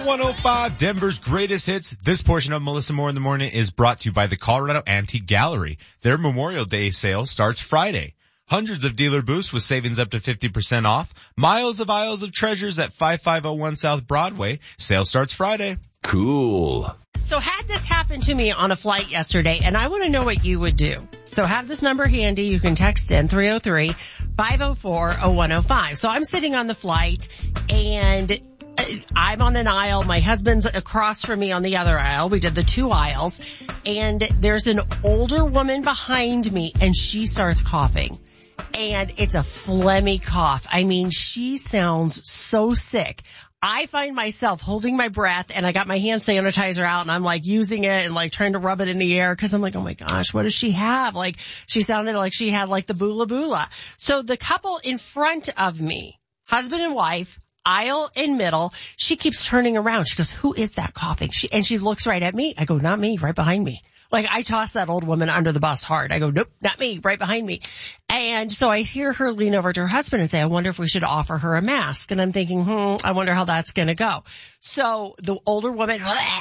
105, Denver's greatest hits. This portion of Melissa Moore in the Morning is brought to you by the Colorado Antique Gallery. Their Memorial Day sale starts Friday. Hundreds of dealer booths with savings up to 50% off. Miles of aisles of treasures at 5501 South Broadway. Sale starts Friday. Cool. So had this happen to me on a flight yesterday, and I want to know what you would do. So have this number handy. You can text in 303-504-0105. So I'm sitting on the flight, and I'm on an aisle. My husband's across from me on the other aisle. We did the two aisles, and there's an older woman behind me, and she starts coughing. And it's a phlegmy cough. I mean, she sounds so sick. I find myself holding my breath, and I got my hand sanitizer out, and I'm like using it and like trying to rub it in the air because I'm like, oh my gosh, what does she have? Like, she sounded like she had like the bula bula. So the couple in front of me, husband and wife, aisle in middle, she keeps turning around. She goes, who is that coughing? She looks right at me. I go, not me, right behind me. Like, I toss that old woman under the bus hard. I go, nope, not me, right behind me. And so I hear her lean over to her husband and say, I wonder if we should offer her a mask. And I'm thinking, I wonder how that's going to go. So the older woman,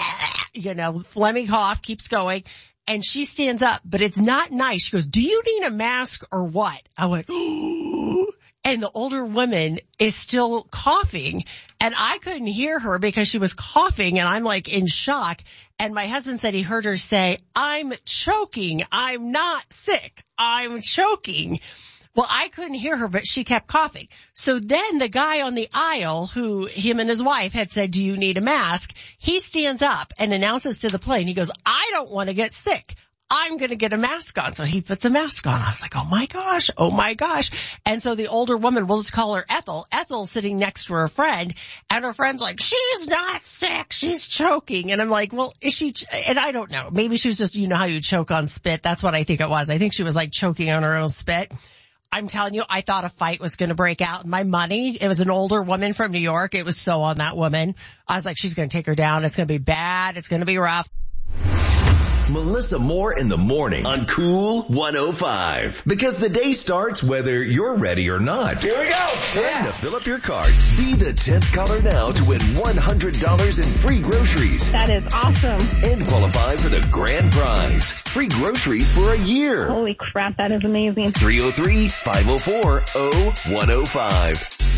phlegmy cough keeps going. And she stands up, but it's not nice. She goes, do you need a mask or what? I went, ooh. And the older woman is still coughing, and I couldn't hear her because she was coughing, and I'm like in shock. And my husband said he heard her say, I'm choking. I'm not sick. I'm choking. Well, I couldn't hear her, but she kept coughing. So then the guy on the aisle, who him and his wife had said, do you need a mask? He stands up and announces to the plane. He goes, I don't want to get sick. I'm going to get a mask on. So he puts a mask on. I was like, oh my gosh. And so the older woman, we'll just call her Ethel. Ethel's sitting next to her friend, and her friend's like, she's not sick. She's choking. And I'm like, well, is she? And I don't know. Maybe she was just, you know how you choke on spit. That's what I think it was. I think she was like choking on her own spit. I'm telling you, I thought a fight was going to break out. My money, it was an older woman from New York. It was so on that woman. I was like, she's going to take her down. It's going to be bad. It's going to be rough. Melissa Moore in the Morning on Cool 105. Because the day starts whether you're ready or not. Here we go. Time to fill up your cart. Be the 10th caller now to win $100 in free groceries. That is awesome. And qualify for the grand prize. Free groceries for a year. Holy crap, that is amazing. 303-504-0105.